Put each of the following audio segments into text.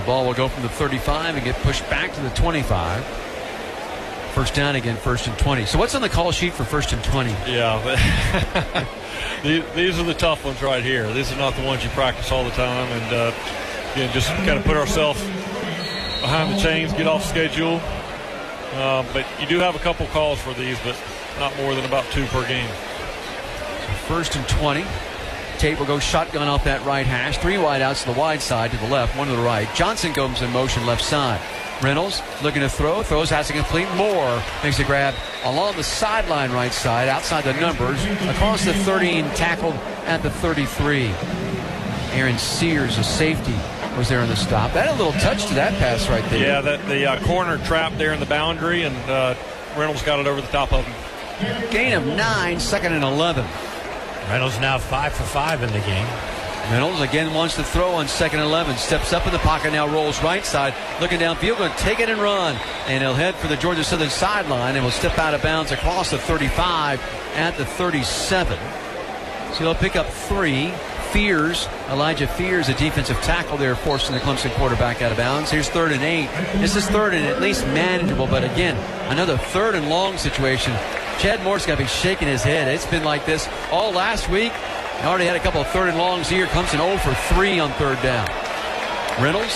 The ball will go from the 35 and get pushed back to the 25. First down again, 1st and 20. So what's on the call sheet for 1st and 20? Yeah, these are the tough ones right here. These are not the ones you practice all the time. And, again, just kind of put ourselves behind the chains, get off schedule. But you do have a couple calls for these, but not more than about 2 per game. So 1st and 20. Tate will go shotgun off that right hash. 3 wide outs to the wide side to the left, 1 to the right. Johnson goes in motion left side. Reynolds looking to throws, has to complete. Moore makes a grab along the sideline right side, outside the numbers, across the 30 and tackled at the 33. Aaron Sears, a safety, was there in the stop. That had a little touch to that pass right there. Yeah, the corner trapped there in the boundary, and Reynolds got it over the top of him. Gain of 9, 2nd and 11. Reynolds now 5 for 5 in the game. Reynolds again wants to throw on 2nd and 11. Steps up in the pocket now, rolls right side, looking downfield, going to take it and run. And he'll head for the Georgia Southern sideline and will step out of bounds across the 35 at the 37. So he'll pick up 3. Elijah Fears, a defensive tackle there, forcing the Clemson quarterback out of bounds. Here's 3rd and 8. This is 3rd and at least manageable, but again, another 3rd and long situation. Chad Moore's got to be shaking his head. It's been like this all last week. He already had a couple of 3rd and longs here. Clemson 0 for 3 on 3rd down. Reynolds.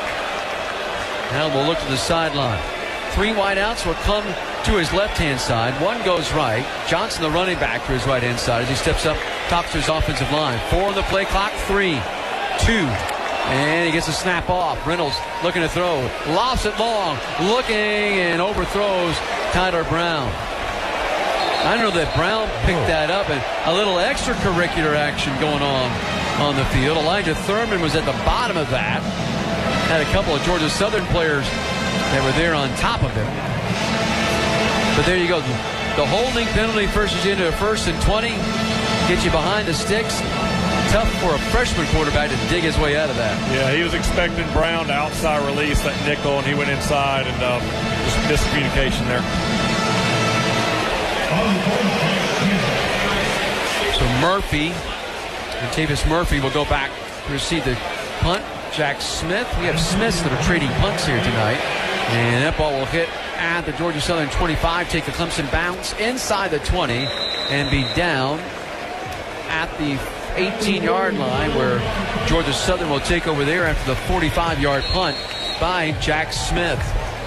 Now we'll look to the sideline. 3 wideouts will come to his left-hand side. 1 goes right. Johnson, the running back, to his right-hand side as he steps up, tops to his offensive line. 4 on the play clock. 3, 2. And he gets a snap off. Reynolds looking to throw. Lofts it long. Looking and overthrows Tyler Brown. I know that Brown picked that up, and a little extracurricular action going on the field. Elijah Thurman was at the bottom of that. Had a couple of Georgia Southern players that were there on top of him. But there you go. The holding penalty forces you into a 1st and 20. Gets you behind the sticks. Tough for a freshman quarterback to dig his way out of that. Yeah, he was expecting Brown to outside release that nickel, and he went inside, and just miscommunication there. So Murphy, Latavius Murphy will go back to receive the punt. Jack Smith. We have Smiths that are trading punts here tonight. And that ball will hit at the Georgia Southern 25, take the Clemson bounce inside the 20, and be down at the 18-yard line where Georgia Southern will take over there after the 45-yard punt by Jack Smith.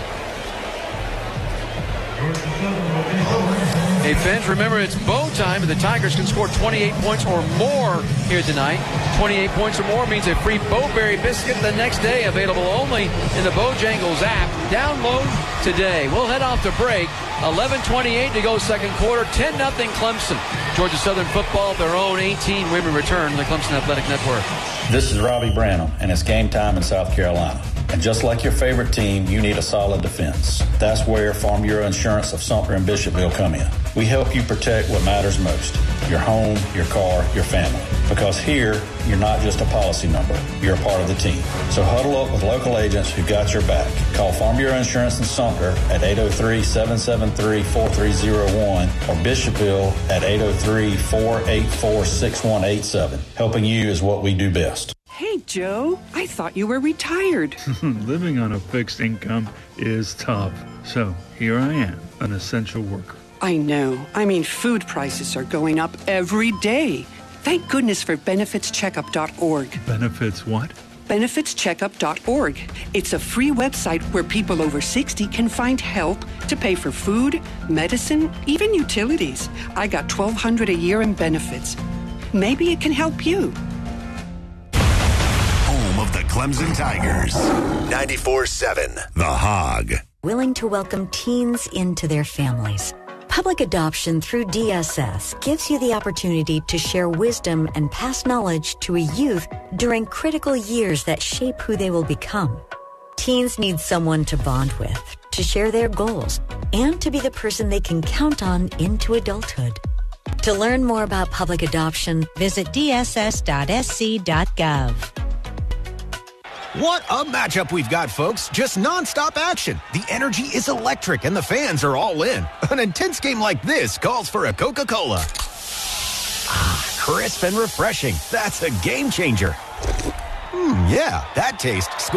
Hey, fans, remember it's bow time, and the Tigers can score 28 points or more here tonight. 28 points or more means a free Bowberry biscuit the next day, available only in the Bojangles app. Download today. We'll head off to break. 11:28 to go second quarter. 10-0 Clemson. Georgia Southern football, their own 18 women return to the Clemson Athletic Network. This is Robbie Branham, and it's game time in South Carolina. And just like your favorite team, you need a solid defense. That's where Farm Bureau Insurance of Sumter and Bishopville come in. We help you protect what matters most, your home, your car, your family. Because here, you're not just a policy number, you're a part of the team. So huddle up with local agents who got your back. Call Farm Bureau Insurance in Sumter at 803-773-4301 or Bishopville at 803-484-6187. Helping you is what we do best. Hey, Joe, I thought you were retired. Living on a fixed income is tough. So here I am, an essential worker. I know. I mean, food prices are going up every day. Thank goodness for benefitscheckup.org. Benefits what? benefitscheckup.org. It's a free website where people over 60 can find help to pay for food, medicine, even utilities. I got $1,200 a year in benefits. Maybe it can help you. Home of the Clemson Tigers. 94.7 The Hog. Willing to welcome teens into their families. Public adoption through DSS gives you the opportunity to share wisdom and pass knowledge to a youth during critical years that shape who they will become. Teens need someone to bond with, to share their goals, and to be the person they can count on into adulthood. To learn more about public adoption, visit dss.sc.gov. What a matchup we've got, folks. Just nonstop action. The energy is electric and the fans are all in. An intense game like this calls for a Coca-Cola. Crisp and refreshing. That's a game changer. Yeah, that taste